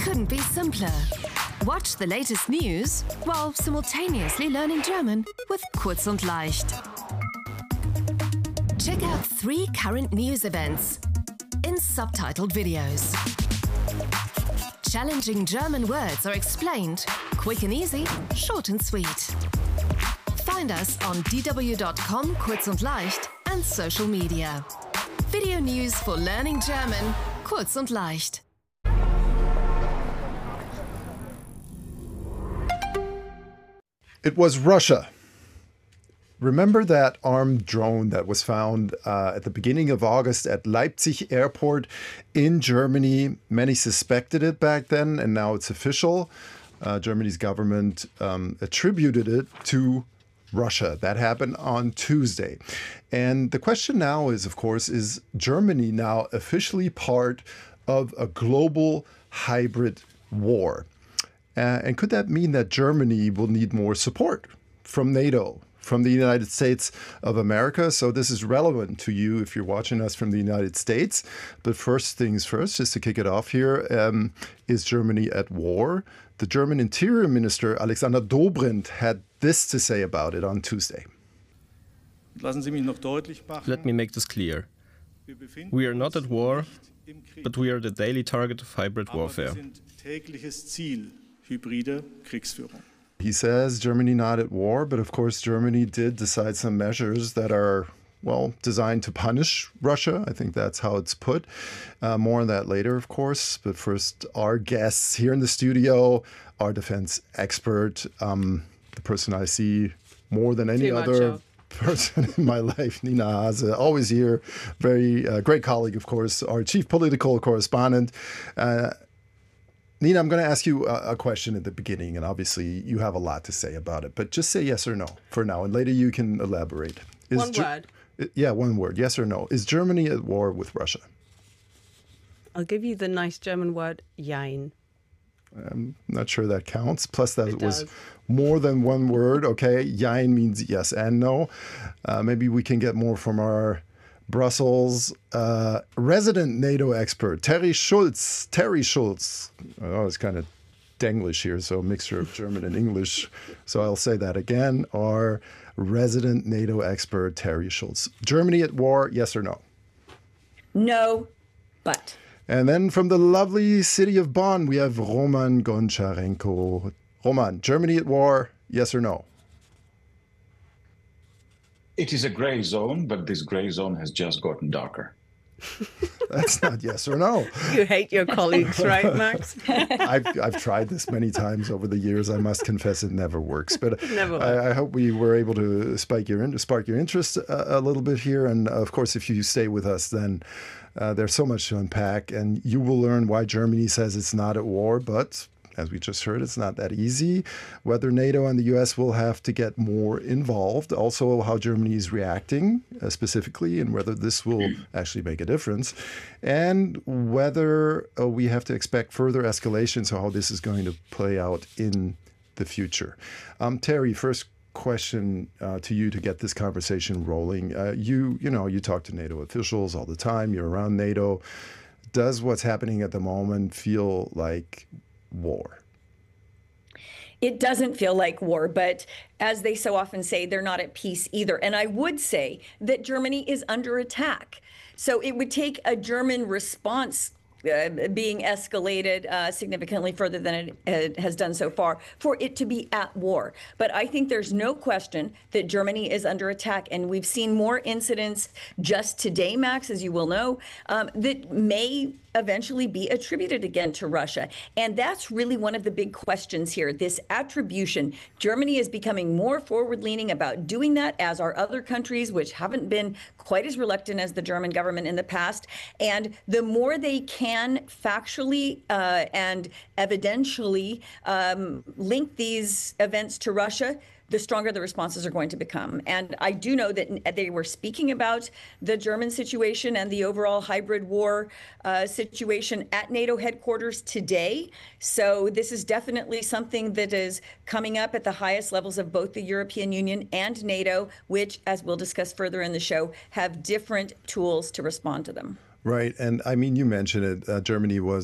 couldn't be simpler. Watch the latest news while simultaneously learning German with Kurz und Leicht. Check out 3 current news events in subtitled videos. Challenging German words are explained, quick and easy, short and sweet. Find us on dw.com, Kurz und Leicht, and social media. Video news for learning German, Kurz und Leicht. It was Russia. Remember that armed drone that was found at the beginning of August at Leipzig Airport in Germany? Many suspected it back then, and now it's official. Germany's government attributed it to Russia. That happened on Tuesday. And the question now is, of course, is Germany now officially part of a global hybrid war? And could that mean that Germany will need more support from NATO, from the United States of America? So this is relevant to you if you're watching us from the United States. But first things first, just to kick it off here, is Germany at war? The German Interior Minister, Alexander Dobrindt, had this to say about it on Tuesday. Let me make this clear. We are not at war, but we are the daily target of hybrid warfare. He says Germany not at war, but of course Germany did decide some measures that are, well, designed to punish Russia. I think that's how it's put. More on that later, of course. But first, our guests here in the studio, our defense expert, the person I see more than any other person in my life, Nina Hase, always here. Very great colleague, of course, our chief political correspondent. Nina, I'm going to ask you a question at the beginning, and obviously you have a lot to say about it, but just say yes or no for now, and later you can elaborate. One word. Yeah, one word, yes or no. Is Germany at war with Russia? I'll give you the nice German word, jein. I'm not sure that counts. Plus, that was more than one word. Okay, jein means yes and no. Maybe we can get more from our Brussels resident NATO expert, Terry Schulz. Oh, it's kind of Denglish here, so a mixture of German and English. So I'll say that again. Our resident NATO expert, Terry Schulz. Germany at war, yes or no? No, but. And then from the lovely city of Bonn, we have Roman Goncharenko. Roman, Germany at war, yes or no? It is a gray zone, but this gray zone has just gotten darker. That's not yes or no. You hate your colleagues, right, Max? I've tried this many times over the years. I must confess it never works. But never I hope we were able to spark your interest a little bit here. And of course, if you stay with us, then there's so much to unpack. And you will learn why Germany says it's not at war, but as we just heard, it's not that easy. Whether NATO and the U.S. will have to get more involved. Also, how Germany is reacting specifically, and whether this will actually make a difference. And whether we have to expect further escalation, so how this is going to play out in the future. Terry, first question to you to get this conversation rolling. You talk to NATO officials all the time. You're around NATO. Does what's happening at the moment feel like war? It doesn't feel like war, but as they so often say, they're not at peace either. And I would say that Germany is under attack. So it would take a German response being escalated significantly further than it has done so far for it to be at war. But I think there's no question that Germany is under attack. And we've seen more incidents just today, Max, as you will know, that may eventually be attributed again to Russia. And that's really one of the big questions here, this attribution. Germany is becoming more forward-leaning about doing that, as are other countries, which haven't been quite as reluctant as the German government in the past. And the more they can factually and evidentially link these events to Russia, the stronger the responses are going to become. And I do know that they were speaking about the German situation and the overall hybrid war situation at NATO headquarters today. So this is definitely something that is coming up at the highest levels of both the European Union and NATO, which, as we'll discuss further in the show, have different tools to respond to them. Right. And I mean, you mentioned it. Germany was